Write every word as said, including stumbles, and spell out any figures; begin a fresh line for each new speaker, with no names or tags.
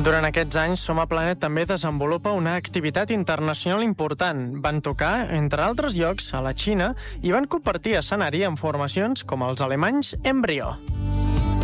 Durant aquests anys, Som a Planet també desenvolupa una activitat internacional important. Van tocar, entre altres llocs, a la Xina i van compartir escenari amb formacions com els alemanys Embryo.